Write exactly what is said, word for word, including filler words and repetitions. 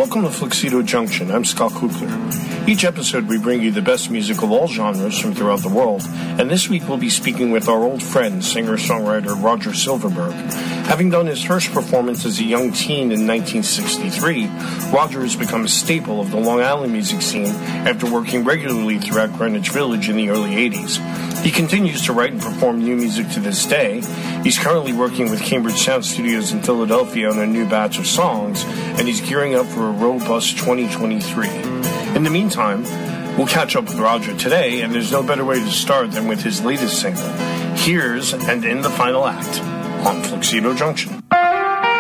Welcome to Fluxido Junction. I'm Scott Kukler. Each episode we bring you the best music of all genres from throughout the world, and this week we'll be speaking with our old friend, singer-songwriter Roger Silverberg. Having done his first performance as a young teen in nineteen sixty-three, Roger has become a staple of the Long Island music scene after working regularly throughout Greenwich Village in the early eighties. He continues to write and perform new music to this day. He's currently working with Cambridge Sound Studios in Philadelphia on a new batch of songs, and he's gearing up for a robust twenty twenty-three. In the meantime, we'll catch up with Roger today, and there's no better way to start than with his latest single, Here's and In the Final Act, on Fluxido Junction.